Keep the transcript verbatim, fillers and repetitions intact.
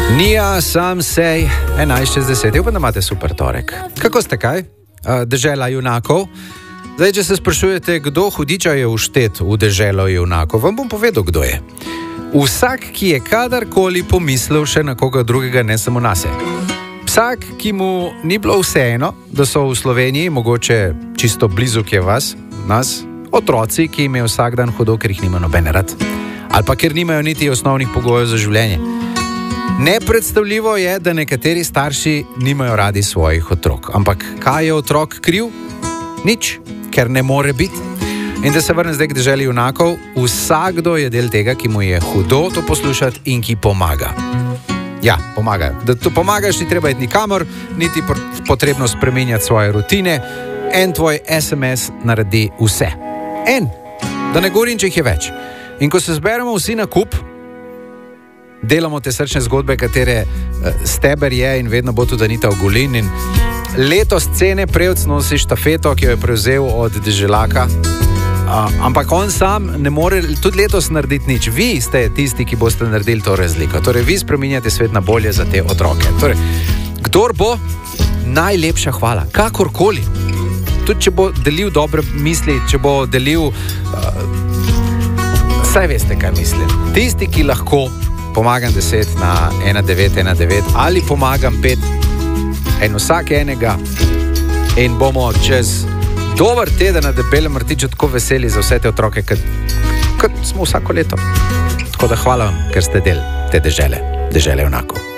Nija, sam sej, enajst šestdeset. Upam, da imate super torek. Kako ste kaj? Dežela junakov. Zdaj, če se sprašujete, kdo hudiča je vštet v deželo junakov, vam bom povedal, kdo je. Vsak, ki je kadarkoli pomislil še na koga drugega, ne samo nase. Vsak, ki mu ni bilo vseeno, da so v Sloveniji, mogoče čisto blizu, kje vas, nas, otroci, ki jim je vsak dan hudo, ker jih nima noben rad. Ali pa ker nimajo niti osnovnih pogojev za življenje. Nepredstavljivo je, da nekateri starši nimajo radi svojih otrok. Ampak kaj je otrok kriv? Nič, ker ne more biti. In da se vrnem zdaj k deželi junakov, vsakdo je del tega, ki mu je hudo to poslušati in ki pomaga. Ja, pomaga. Da to pomagaš, ni treba iti nikamor, niti potrebno spremenjati svoje rutine. En tvoj es em es naredi vse. En. Da ne govorim, če jih je več. In ko se zberemo vsi na kup, delamo te srčne zgodbe, katere steber je in vedno bo tudi Anita Ogulin. In letos cene Prevc nosi štafeto, ki jo je prevzel od deželaka. Uh, ampak on sam ne more tudi letos narediti nič. Vi ste tisti, ki boste naredili to razliko. Torej, vi spreminjate svet na bolje za te otroke. Torej, kdor bo, najlepša hvala. Kakorkoli. Tudi, če bo delil dobre misli, če bo delil... Uh, saj veste, kaj mislim. Tisti, ki lahko pomagam deset na ena devet ena devet ali pomagam pet, en vsak enega in bomo čez dober teden na Debelem rtiču tako veseli za vse te otroke, kot smo vsako leto. Tako da hvala vam, ker ste del te dežele, dežele junakov.